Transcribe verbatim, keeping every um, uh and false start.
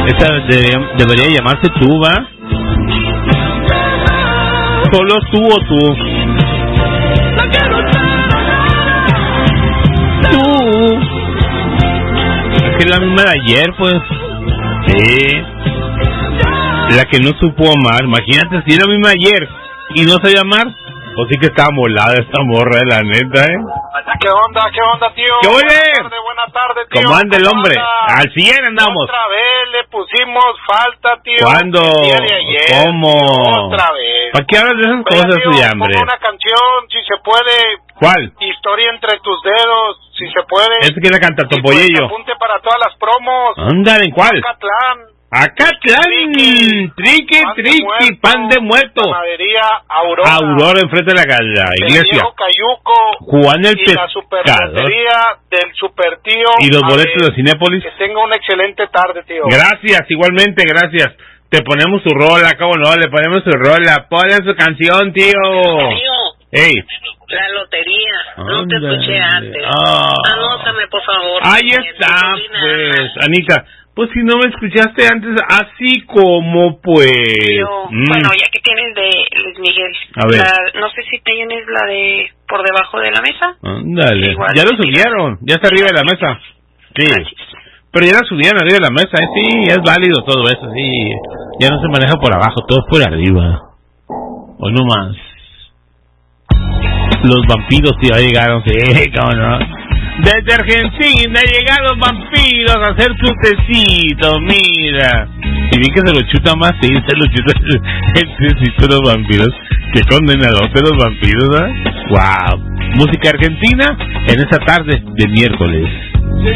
Esta debería, debería llamarse tú, ¿va? Solo tú o tú. Tú. Es que es la misma de ayer, pues. Sí. La que no supo amar. Imagínate si es la misma de ayer y no sabía amar. Pues sí que estaba molada esta morra, la neta, ¿eh? ¿Qué onda? ¿Qué onda, tío? ¿Qué oye? Buenas tardes, buenas tardes, tío. ¿Cómo anda el hombre? Anda? Al cien andamos. Otra vez le pusimos falta, tío. ¿Cuándo? El día de ayer, ¿Cómo? Tío, otra vez. ¿Para qué hablas de esas Oye, cosas, tío, sí, hombre? ponme una canción, si se puede. ¿Cuál? Historia entre tus dedos, si se puede. Es que la canta Y Topollillo. pues, apunte para todas las promos. Ándale, ¿cuál? Acatlán. Acatlán, triqui, triqui, pan de muerto. Panadería Aurora. Aurora enfrente de la, la iglesia. El Cayuco. Juan el y la Pescador. superlotería del super tío. Y los A boletos ver, de Cinépolis. Que tenga una excelente tarde, tío. Gracias, igualmente, gracias. Te ponemos su rola, cómo no, le ponemos su rola. Ponle su canción, tío. Tío. Ey. La lotería. No te Ándale. escuché antes. Ah. Anótame, por favor. Ahí Eh, está, Carolina. pues, Anita. Pues si no me escuchaste antes, así como pues... Tío, Mm. Bueno, ya que tienes de Luis Miguel. A ver. La- no sé si tienes la de Por debajo de la mesa. Ándale. Igual, Ya lo sí, subieron, ya está arriba de la mesa. Sí. Gracias. Pero ya la subieron arriba de la mesa, ¿eh? Sí, es válido todo eso, sí. Ya no se maneja por abajo, todo es por arriba. Hoy no más. Los vampiros sí ya llegaron, sí, cómo no. Desde Argentina llegaron vampiros a hacer su tecito, mira. Y vi que se lo chuta más, sí, se lo chuta el tecito de los vampiros. Qué condenador de los vampiros, ¿eh? Wow. Música argentina en esa tarde de miércoles.